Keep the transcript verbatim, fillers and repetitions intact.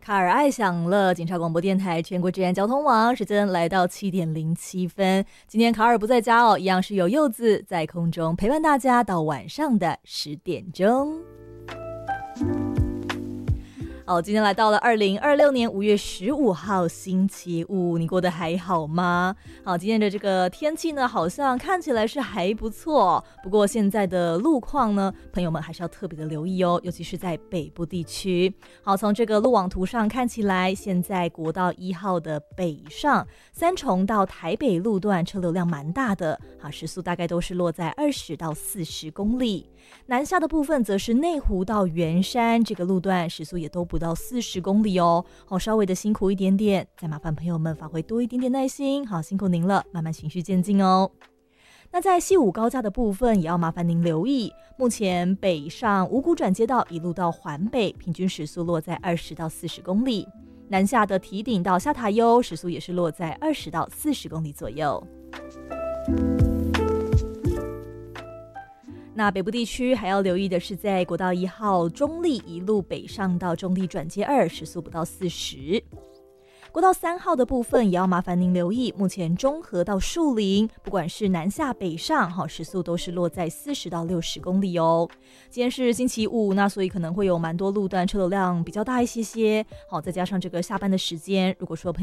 卡尔爱享乐警察广播电台全国治安交通网，时间来到七点零七分。今天卡尔不在家哦，一样是有柚子在空中陪伴大家到晚上的十点钟。好，今天来到了二零二六年五月十五号星期五，你过得还好吗？好，今天的这个天气呢，好像看起来是还不错，不过现在的路况呢，朋友们还是要特别的留意哦，尤其是在北部地区。好，从这个路网图上看起来，现在国道一号的北上三重到台北路段车流量蛮大的，好，时速大概都是落在二十到四十公里。南下的部分则是内湖到圆山这个路段，时速也都不到四十公里哦，好，稍微的辛苦一点点，再麻烦朋友们发挥多一点点耐心，好，辛苦您了，慢慢循序渐进哦。那在西武高架的部分，也要麻烦您留意，目前北上五股转接道一路到环北，平均时速落在二十到四十公里；南下的堤顶到下塔悠，时速也是落在二十到四十公里左右。那北部地区还要留意的是，在国道一号中坜一路北上到中坜转接二，时速不到四十。国道三号的部分也要麻烦您留意，目前中和到树林，不管是南下北上，好，时速都是落在四十到六十公里哦。今天是星期五，那所以可能会有蛮多路段车流量比较大一些些，好，再加上这个下班的时间，如果说朋友